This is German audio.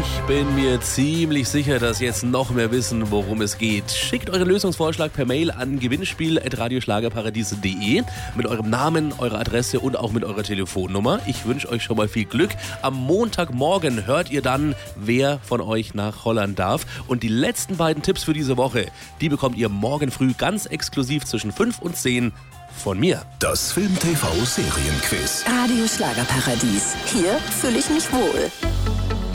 Ich bin mir ziemlich sicher, dass jetzt noch mehr wissen, worum es geht. Schickt euren Lösungsvorschlag per Mail an gewinnspiel@radioschlagerparadies.de mit eurem Namen, eurer Adresse und auch mit eurer Telefonnummer. Ich wünsche euch schon mal viel Glück. Am Montagmorgen hört ihr dann, wer von euch nach Holland darf. Und die letzten beiden Tipps für diese Woche, die bekommt ihr morgen früh ganz exklusiv zwischen 5 und 10 von mir. Das Film-TV-Serienquiz. Radio Schlagerparadies. Hier fühle ich mich wohl.